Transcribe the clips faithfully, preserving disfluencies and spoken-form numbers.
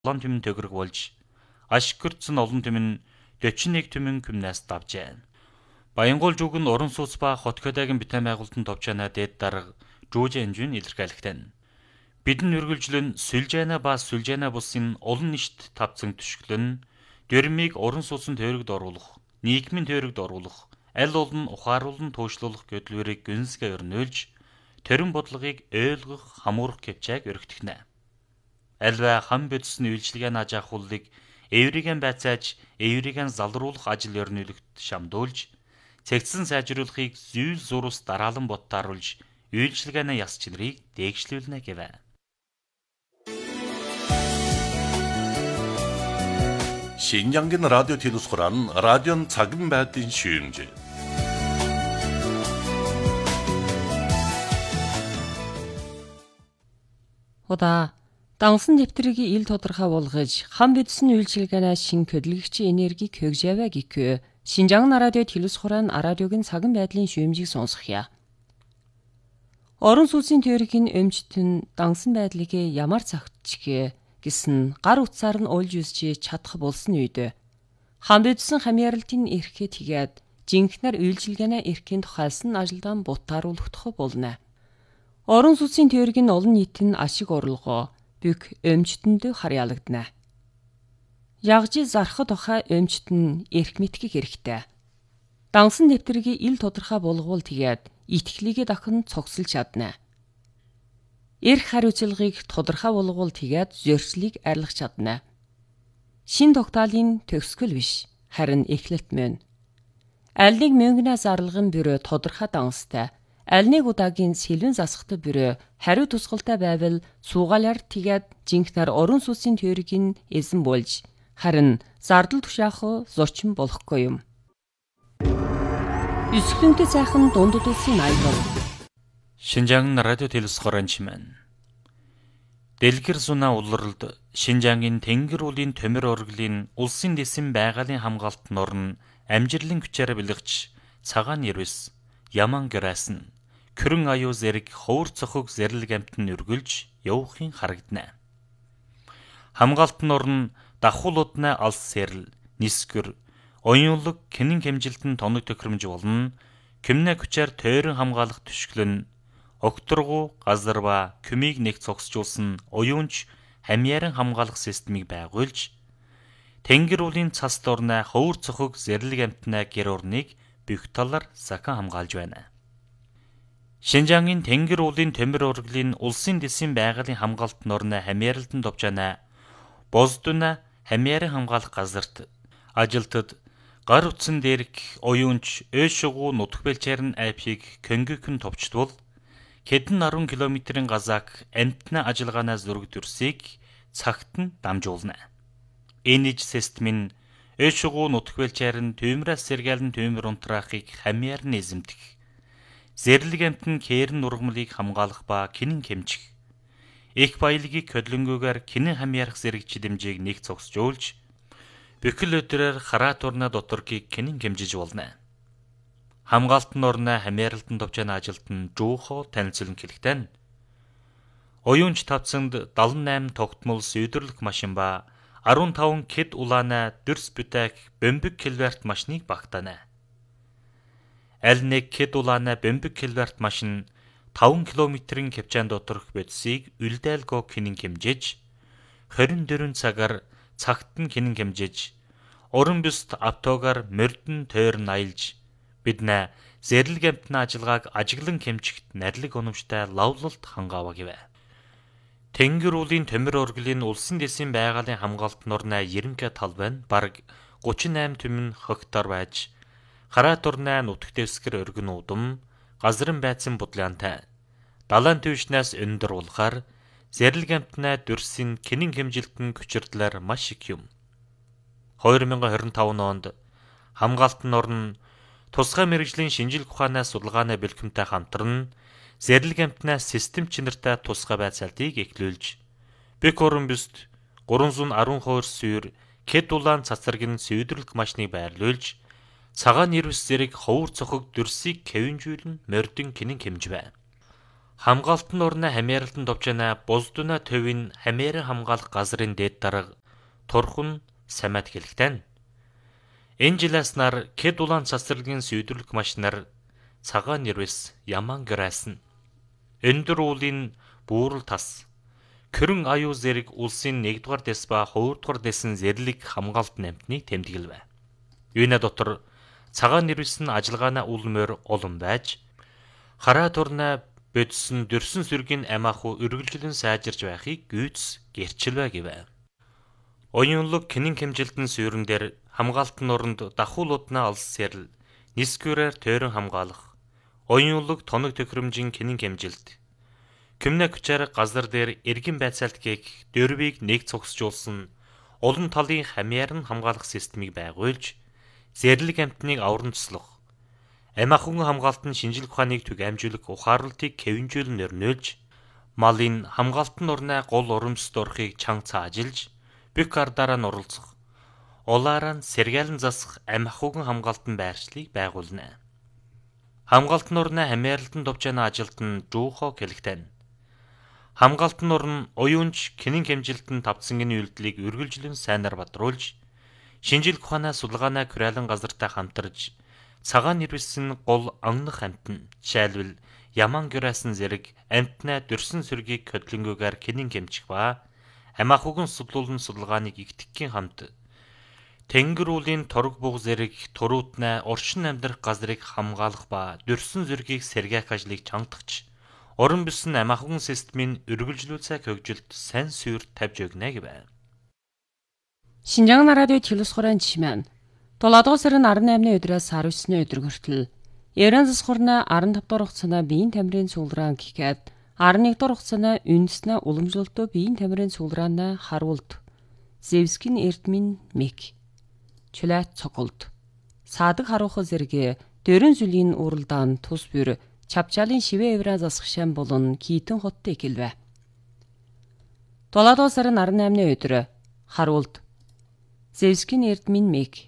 улаан түмэн төгрөг болж ашиггэрдсэн олон түмэн дөрвөн нэг түмэн күмнээс давжээ. Баянгуул жуг нь уран сууц ба хотгодагийн битэн байгуулалтын товчаана дээд дарга жуужийн хэмжүүн илэрхийлэгдэн. Бидэн үргэлжлэн сүлжээнэ ба сүлжээнэ бусын олон ништ тавцан түшгэлэн дөрмийг уран сууцын тойрогд оруулах, нийгмийн тойрогд оруулах, аль олон ухааруулан туушлуулах гэдлүүрийг гүнзгий өрнөөлж, төрийн бодлогыг ойлгох, хамуурах гэвчээг өргөтгөнэ. Альва хам бодисны үйлчилгээний аж ахуулыг эвригэн байцааж, эвригэн залруулах ажил өрнөлөгт шамдуулж, цэгцэн сайжруулахыг зүүл зурус дараалан боттааруулж, үйлчилгээний яс чинрийг дээгшлүүлнэ гэвэ. 신장긴 라디오 티누스코란 라디오는 작은 배tin 시음제. Удаа дансан дэвтрийг ил тодорхой болгож хам бидсэн үйлчилгээнэ шин хөдөлгөгчийн энергийг хөгжөөвэ гихүү Шинжаан радио телевизхурaan радиогийн цаган байдлын шүүмжийг сонсохъя. Орон сууцын теорийн өмчтөн дансан байдлыг ямар цагтчгэ гэсэн гар утсаар нь олж үзэж чадах болсон үед хам бидсэн хамьяаралтын эрхээ тэгээд жинхнэр үйлчилгээнэ эрхийн тухайлсан ажилдан бутааруулагдах болно. Орон сууцын теорийн олон нийтийн ашиг орлогоо бүх өмчтөнд харьяалагдана. Ягж зархад ухаа өмчтөн эрх мэтгэх хэрэгтэй. Дансан дэвтрийг ил тодорхой болгуул тэгээд итгэлийг дахин цогцолж чадна. Эрх хариуцлагыг тодорхой болгуул тэгээд зөрчлийг арилгах чадна. Шин тогтоолын төгсгөл биш, харин эхлэлт мөн. Аль нэг мөнгнөөс арилган бюро тодорхой данстай, аль нэг удаагийн сэлвэн засахтай бюро хариу тусгалтай байвал суугаалаар тэгээд жинхнэр орон сууцын теорийн эзэн болж харин зардал тушаах зочин болохгүй юм. Өсгөлөнтэй сайхан дундад улсын аялал. Шинжаан радио телевизхурaan чимэн. Дэлгэр зуна улралд Шинжаангийн тэнгэр уулын төмөр оргилын улсын дэсэн байгалийн хамгаалалт норн амжилтын хүчээр бэлгэж цагаан нэрвэс яман гэрээсэн körөн аюу зэрэг ховор цохог зэрлэг амтны үргэлж явахын харагдана. Хамгаалалт норн дахуулуудна алс сэрл нисгэр оюунлог кинэн хэмжилтэн тоног төхөөрөмж болно. Кимнэ хүчээр тойрон хамгаалах түшгэлэн огторгуу газар ба күмийг нэг цогсжуулсан оюунч хамьяаран хамгаалах системийг байгуулж тэнгэр уулын цас дорна ховор цохог зэрлэг амтнаа гэр орныг бүх талаар сахан хамгаалж байна. Шинжаангийн тэнгэр уулын төмөр ургилын улсын дэсийн байгалийн хамгаалалт норна хамьяаралтанд товчаана боздуна хамьяаран хамгаалах газарт ажилтад гар утсан дээрх оюунч өөшгүү нутг бэлчээр нь айпийг көнгөкн товчдвол хэдэн арван километрийн газаак амтны ажиллагаанаас зураг дүрсийг цагт нь дамжуулна. Энэж систем нь өөшгүү нутг бэлчээр нь түймрээс сэргээлэн түймэр унтраахыг хамьяар нь эзэмдэх. Зэрлэг амтны кэрн ургамлыг хамгаалах ба кинэн хэмжих. Их баялагийг хөдлөнгөөр кинэн хамьяарах зэрэг чидэмжийг нэг цогсжуулж бүхэл өдрөөр хараа турна доторгийг кинэн хэмжиж болно. Хамгаалалт норна хамьяаралтанд товчаана ажилт нь жуухо танилцуулан хэлэхдээ оюунч тавцанд дадлан найм тогтмол сүйдэрлэх машин ба арван таван кэд улаана дөрс бүтээх бомбиг килварт машиныг багтаана. Аль нэг кэд улаана бомбиг килварт машин таван километрийн хэмжээнд доторх бодисыг үлдээлгөө кинэн хэмжиж хорин дөрвөн цагаар цагт нь кинэн хэмжиж уран бүст автогаар мордон тойрон аялж биднэ зэрлэг амтны ажиллагааг ажиглан хэмжихт нарилэг уламжтай лавлалт хангаава гэвэ. Тэнгэр уулын төмөр оргилын улсын дэсийн байгалийн хамгаалалт норна ерөнхий талбай нь бараг гучин найм түмэн хогтор байж хараа турна нутг дэвсгэр өргөн удам газрын байцсан будлаантай далайн төвшнээс өндөр улахаар зэрлэг амтнаа дүрсийн кинэн хэмжилтэн хүчирдлээр маш их юм. две тысячи двадцать пять онд хамгаалалт норн тусгай мэргэжлийн шинжилгээ ухаанаас судалгааны бэлтгэмтэй хамтран зэрлэг амтнаас систем чинэртэй тусгай байцаалтыг эхлүүлж бик орон бүст trois cent twelve сүйр кэд улаан цацраг нь сүйдэрлэх машиныг байрлуулж цагаан нэрвс зэрэг ховор цохог дүрсийг кэвэнжүүлэн мордын кинэн хэмжвэ. Хамгаалтын орны хамааралтан товчана боздуна төвийн хамааран хамгаалах газрын дээд дарга Турхан Самат хэлэхдээ энэ жилээс нар Кэд улаан цацралгийн сүйдрэлх машинаар цагаан нэрвэс Яман гэрээсэн өндөр уулын буурал тас Körün аюу зэрэг улсын нэгдүгээр дэс ба хоёрдугаар дэсийн зэрлэг хамгаалтын амтныг тэмдэглэв. Юуна дотор цагаан нэрвэс нь ажиллагаанаа үлмээр олон байж хараа турна бодсон дөрсөн сүргийн амааху үргэлжлэн сайжирж байхыг гүйц гэрчилвэ гэв. Оюунлог кинэн хэмжилтэн сүйрэн дээр хамгаалтын оронд дахуулууднаа олс сэрл нисгүүрээр тойрон хамгаалах оюунлог тоног төхөөрөмжийн кинэн хэмжилт Кэмнэ хүчээр газар дээр эргэн байцаалт гээх дөрвийг нэг цогсжуулсан олон талын хамааран хамгаалах системийг байгуулж зэрлэг амтныг авран туслах амаахын хамгаалтын шинжилгээ ухааныг түгээмжүүлэх ухаарлтыг хэвэнжүүлэн өрнөөлж малын хамгаалтын орны гол урамсд орохыг чанга цаажилж бүх ардаараа нуралцах улаараа сэргээлэн засах амаахын хамгаалтын байршлыг байгуулна. Хамгаалтын орны хамааралтан товчааны ажилд нь жуухо хэлэхдээ хамгаалтын орн оюунч кинэн хэмжилтэн тавцангийн үйлдэлийг үргэлжлэн сайнаар бадруулж шинжилгээ ухаанаа судалгаанаа Куралан газартай хамтарж цагаан нэрвэсэн гол ангнах амтн жишээлбэл Яман гэрээсэн зэрэг амтнаа дөрсөн сүргийг хөдлөнгөөр кинэн хэмжих ба амаахугн судлуулан судалгааныг игтгэхийн хамт тэнгэр уулын торог буг зэрэг туруутнаа орчин амьдрах газрыг хамгаалах ба дөрсөн зүргийг сэргээх ажлыг чангадагч орон бүсэн амаахын системийн үргэлжлүүлцэг хөгжилт сайн сүйр тавьж өгнө гэв. Шинжаан радио телевизхорын жишмэн долоодугаар сарын арван наймны өдрөөс сар өсний өдөр хүртэл Яран засхурна арван тавд дахь хугацааны биеийн тамирын цуглаан гэхэд арван нэгдүгээр хугацааны үндэснэ уламжлалтоо биеийн тамирын цуглаанаа харуулт Зевскин эрдмийн мек чулайт цоголд саадаг харуухал зэрэг дөрөн зүлийн уралдаан тус бүр чавчаалын шивэ эвраа засгшаан болон китэн хоттой эхэлвэ. долоодугаар сарын арван наймны өдөр харуулт Зевскин эрдмийн мек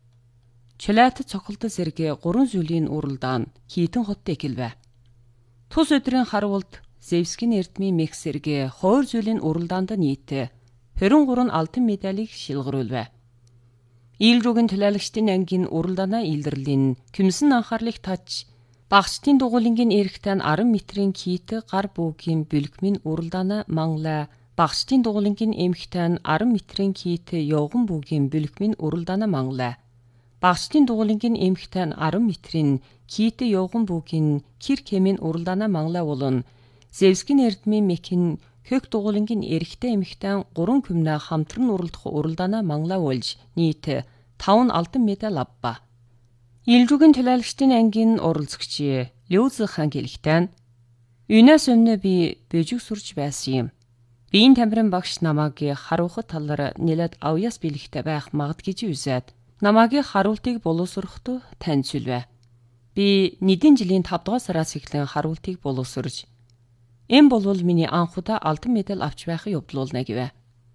чулайт цоголд зэрэг гурван зүлийн уралдаан китэн хоттой эхэлвэ. Тус өдрийн харуулт Зевскин эрдмийн мек зэрэг хоёр зүлийн уралдаанд нийт хорин гурван алтан медалийг шилгэрүүлвэ. Ийлрүүгийн төлөөлөгчдийн ангийн уралдаанаа илэрлийн küмсэн анхаарлыг татж багцтын дугуулингийн эрэхтэн арван метрийн кит гар бүүгийн бэлгмийн уралдаанаа манглаа багцтын дугуулингийн эмхтэн арван метрийн кит явган бүүгийн бэлгмийн уралдаанаа манглаа багцтын дугуулингийн эмхтэн арван метрийн кит явган бүүгийн кир кемийн уралдаанаа манглаа болон Зевскин эрдмийн мекин хök дугуулингийн эрэхтэн эмхтэн гурван küмнэ хамтран уралдах уралдаанаа манглаа болж нийт таван алтан медаль авва. Ийлрүүгийн төлөөлөгчдийн ангийн оролцогч Лёз хаан хэлэхдээ "Юунаас өмнө би бэжиг сурч байсан юм. Биеийн тамирын багш намайг харуухад талаар нэлээд авьяас бэлэгтэй байх магад гэж үзээд намайг харуултыг боловсроход таньцулвэ. Би нэгэн жилийн тавд дугаар сараас эхлэн харуултыг боловсрож энэ болвол миний анхудаа алтан медаль авч байхыг явуулна гэвэ.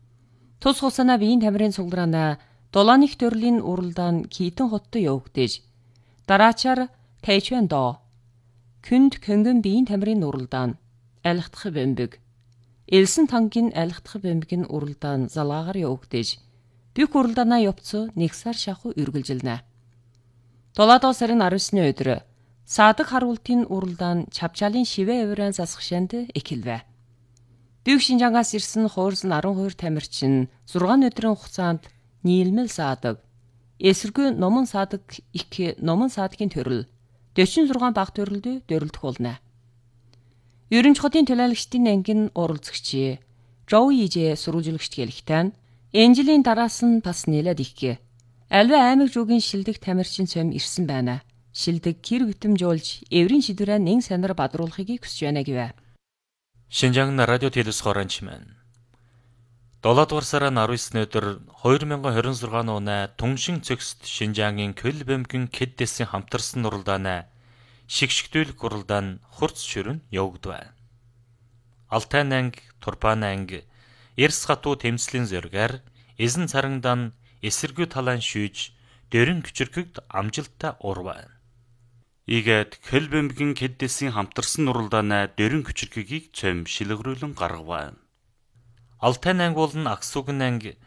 Тус хугацаанд биеийн тамирын цуглаанаа долооных төрлийн уралдаан китэн хоттой явагдаж дараачаар Тэйчвэндо күнд көнгөн биеийн тамирын уралдаан айлхдах бэмбэг элсэн тангийн айлхдах бэмбэгийн уралдаан залгаагаар явагдаж бүх уралдаанаа явцсан нэг сар шахуу үргэлжилнэ. долоодугаар сарын арван есний өдөр саадаг харуултын уралдаан чавчаалын шивэ эврэн засгшаанд эхэлвэ. Бүх Шинжаангаас ирсэн хуурсан арван хоёр тамирчин зургаан өдрийн хугацаанд нийлмэл саадаг эсэргүй номон саадаг их номон саадгийн төрөл дөрвөн зургаан баг төрөлд дөрөлдөх болно. Ерөнхий хотын төлөөлөгчдийн ангийн оролцогч Жоуи Ижэ сурвалжлагчд хэлэхдээ энэ жилийн дараас нь бас нэлээд их альва аймаг жуугийн шилдэг тамирчин цом ирсэн байна. Шилдэг гэр битэмжүүлж эврийн шидвэрээ нэн санаар бадруулахыг хүсэж байна гэвэ. Шинжаан радио телевизхорын чимэн долоодугаар сарын арван есний өдөр хоёр мянган хорин зургааны оноо Түншин цогцт Шинжаангийн Көл бэмгэн Кэд дэсийн хамтарсан уралдаанаа шигшгдүүлэх уралдаан хурц шүрэн явагдав. Алтайн анги, Турпан анги, Эрс хатуу тэмцлийн зөргээр эзэн царандан эсэргүй талаан шүүж дөрөн küçürküд амжилттай урваа. Ийгээд хөл бөмбөгийн кэддэсийн хамтарсан нуралдаанаа дөрөн küçülköгийг цөм шилгэрүүлэн гаргаваа. Алтай анги болон Аксугийн анги